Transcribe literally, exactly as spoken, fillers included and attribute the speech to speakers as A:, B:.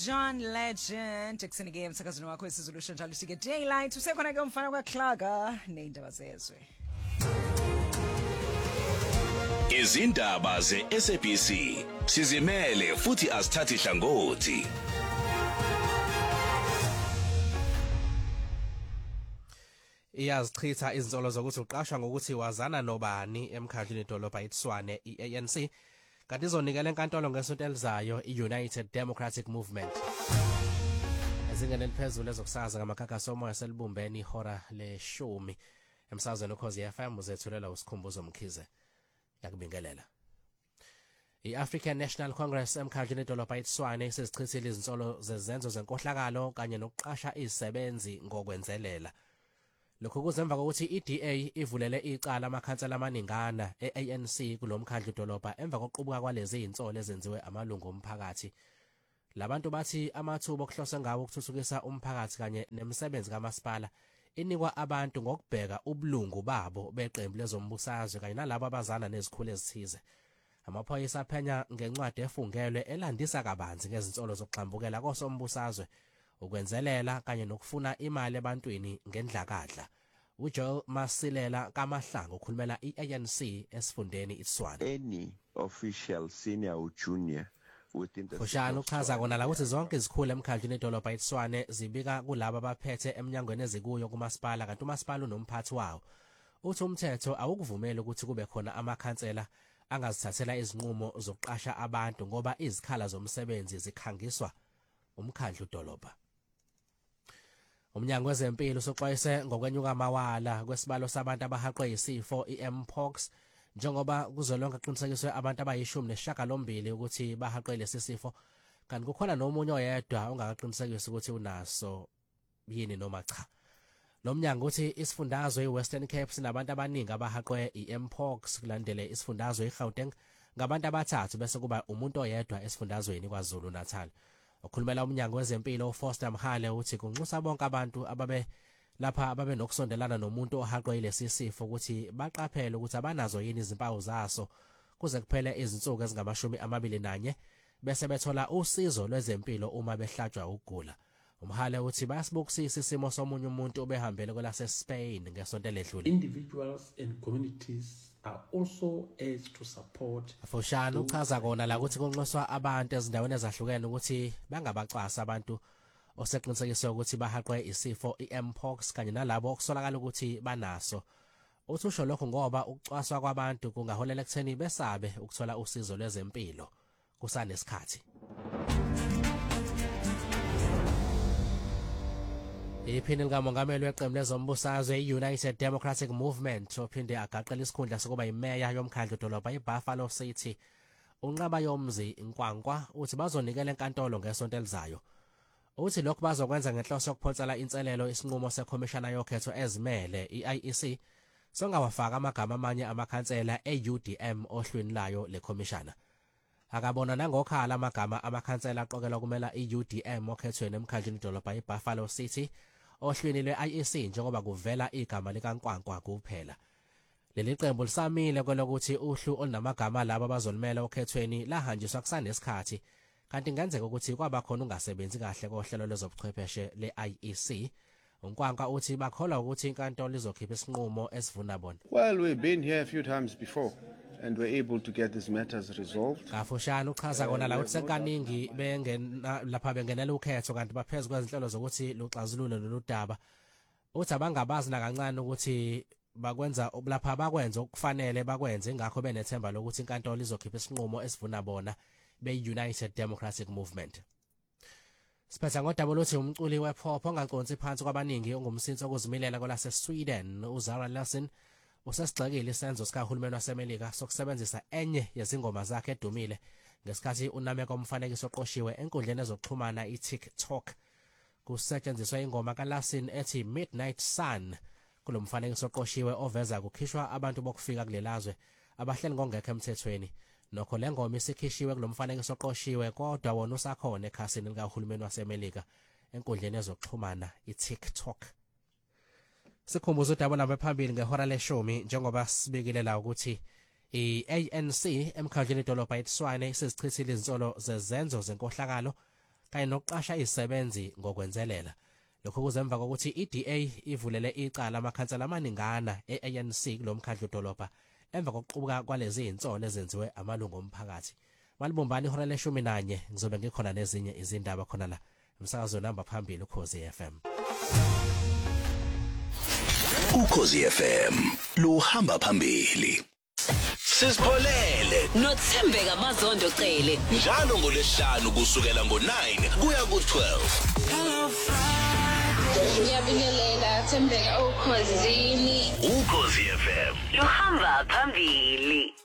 A: John Legend ekuseni ke emsakazweni wakho isizulu njalo sike daylight usekhona ke umfana kwaXhlaga neindaba zezwe.
B: Izindaba ze-S A B C sizimele futhi asithathi hlangothi.
C: Iyazichitha izinsolo zokuthi uqashwa ngokuthi wazana nobani emkhandlwini edolobha iTswane i-A N C kanti izonikela enkantolo ngesonto elizayo i-United Democratic Movement. Ezingene eliphezulu ezokusaza ngamakhakhaso omoya selibumbeni ihora leshumi emsazweni ukhozi F M uzethulela usikhumbuzo Mkhize yakubingelela. I-African National Congress emkhandlwini edolobha iTswane sezichithile izinsolo zezenzo zenkohlakalo kanye nokuqasha izisebenzi ngokwenzelela. Lokho kuzemva ukuthi i-D A ivulele icala amakhansela amaningana e-A N C kulomkhandlu idolobha emva kokuqubuka kwalezi izinsolo ezenziwe amalungu omphakathi. Labantu bathi amathuba okuhlose ngawo ukuthuthukisa umphakathi kanye nemisebenzi kamasipala inikwa abantu ngokubheka ubulungu babo beqembu lezombusazwe kanye nalabo abazana nezikhulu ezithize. Amaphoyisa aphenya ngencwadi efungelwe elandisa kabanzi ngezinsolo zokuxambukela kosombusazwe ukwenzelela kanye nokufuna imali ebantwini ngendlakadla. uJoel Masilela kaMahlangu ukhulumela i-A N C esifundeni iTswane.
D: Any official senior or junior within the
C: Foshana uchaza kona la ukuthi zonke izikhulu emkhandlwini edolobha iTswane zibika kulabo abaphethe eminyangweni ezikuyo kumasipala kanti umasipala unomphathi wawo. Uthi umthetho awukuvumeli ukuthi kube khona amakhansela angazithathela izinqumo zokuqasha abantu ngoba izikhala zomsebenzi zikhangiswa umkhandlu dolobha. Umnyango wezempilo usoxwayise ngokwenyuka amawala kwesibalo sabantu abahaqwe yisifo i-Mpox njengoba kuzolonke aqinisekiswe abantu abayishumi nesishiyagalombili ukuthi bahaqwe lesi sifo kanti kukhona nomunye oyedwa ongakaqinisekisi ukuthi unaso yini noma cha. Lo mnyango uthi isifundazwe iWestern Cape sinabantu abaningi abahaqwe i-Mpox kulandele isifundazwe iGauteng ngabantu abathathu bese kuba umuntu oyedwa esifundazweni kwaZulu Natal. Ukhulumela umnyango wezempilo uFoster Mhale uthi kunxusa bonke abantu ababe lapha ababe nokusondelana nomuntu ohaqwe lesi sifo ukuthi baqaphele ukuthi abanazo yini izimpawu zaso kuze kuphele izinsuku ezingamashumi amabili nanye bese bethola usizo lwezempilo uma behlatshwa ukugula. Umhale uthi bayasibukisisa isimo somunye umuntu obehambele kwelase Spain ngesonto ledlule.
E: Individuals and communities are also urged to support.
C: Foshana uchaza kona la ukuthi kunxuswa abantu ezindaweni ezahlukene ukuthi bangabacwasa abantu oseqinisekiswe ukuthi bahaqwe isifo i-Mpox kanye nalabo okusolakala ukuthi banaso. Uthi usho lokho ngoba ukucwaswa kwabantu kungaholela ekutheni besabe ukuthola usizo lwezempilo kusanesikhathi. Iphini likamongameli weqembu lezombusazwe i-United Democratic Movement ophinde agaqela isikhundla sokuba imeya yomkhandlu dolobha iBuffalo City unqaba yomzi iNkwankwa uthi bazonikela enkantolo ngesonto elizayo. Uthi lokho bazokwenza ngenhloso yokuphonsela inselelo isinqumo sekhomishana yokhetho ezimele i-I E C songawafaka amagama amanye amakhansela e-U D M ohlwini layo lekhomishana. Akabona nangokhala amagama amakhansela aqokelwa kumela i-U D M okhethweni emkhandlwini dolobha iBuffalo City ohlwini lwe-I E C njengoba kuvela igama likaNkwankwa kuphela. Leli qembu lisamile kwelokuthi uhlu olunamagama labo abazolimela okhethweni lahanjiswa kusanesikhathi kanti ngenzeka ukuthi kwaba khona ungasebenzi kahle kohlelo lwezobuchwepheshe le-I E C. uNkwankwa uthi bakholwa ukuthi inkantolo izokhipha isinqumo esivuna bona.
F: Well, we've been here a few times before and we're able to get these matters resolved.
C: Kafoshana uchaza kona la ukuthi sekaningi bengena lapha bengenela ukhetho kanti baphezulu kwezinhlelo zokuthi luxazulule loludaba. Uthi abangabazi nakancane ukuthi bakwenza lapha bakwenza okufanele bakwenze ingakho benethemba lokuthi inkantolo izokhipha isinqumo esivuna bona be-United Democratic Movement. Siphetha ngodaba lokuthi umculi wepop ongaconsi phansi kwabaningi ongumsinso okuzimilela kwelase Sweden uZara Larsson usesigxekile isenzo sikahulumeni waseMelika sokusebenzisa enye yezingoma zakhe edumile ngesikhathi unameko omfanekiso oqoshiwe enkundleni ezokuxhumana iTikTok. Kusetshenziswa ingoma kaLarsson ethi Midnight Sun kulomfanekiso oqoshiwe oveza kukhishwa abantu bokufika kulelazwe abahleli ngongekho emthethweni. Nokho lengoma isikhishiwe kulomfanekiso oqoshiwe kodwa wona usakhona ekhasini likahulumeni waseMelika enkundleni ezokuxhumana iTikTok. Sikhumbuza udaba namba phambili ngehora leshumi njengoba sibikile la ukuthi i-A N C emkhandlwini edolobha iTswane isichithile izinsolo zezenzo zenkohlakalo kanye nokuqasha izisebenzi ngokwenzelela. Lokho kuzemva kokuthi i-D A ivulele icala amakhansela amaningana e-A N C kulomkhandlu dolobha emva kokuqubuka kwalezi insolo ezenziwe amalungu omphakathi. Malibumbani ihora leshumi nanye ngizobe ngikhona nezinye izindaba khona la umsakazo namba phambili Ukhozi F M.
B: Ukhozi F M luhamba phambili. Sisipholele
G: nothembeka Mazondo Cele
B: njalo ngolesihlanu kusukela ngo nine kuya ku twelve.
H: Ngiyabingelela Thembeka Ukhozini.
B: Ukhozi F M
G: luhamba phambili.